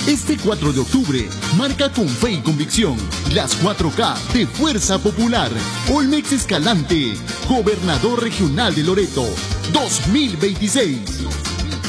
Este 4 de octubre, marca con fe y convicción las 4K de Fuerza Popular. Olmex Escalante, Gobernador Regional de Loreto, 2026.